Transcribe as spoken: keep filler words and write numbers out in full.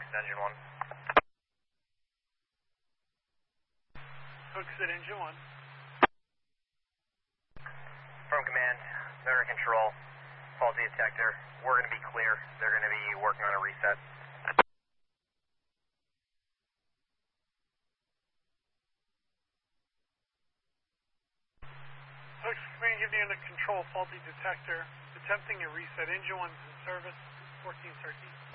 engine one. Hooks at engine one. From command, motor control, faulty detector. We're going to be clear. They're going to be working on a reset. Hooks command, give the under control faulty detector. Attempting a reset. Engine one's in service. fourteen thirteen.